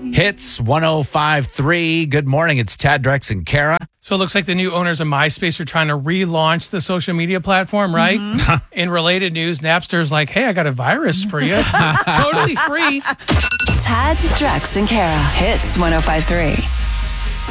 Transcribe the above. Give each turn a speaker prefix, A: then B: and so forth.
A: Hits 105.3. Good morning. It's Tad, Drex, and Kara.
B: So it looks like the new owners of MySpace are trying to relaunch the social media platform, right? In related news, Napster's like, hey, I got a virus for you. Totally free.
C: Tad, Drex, and Kara. Hits 105.3.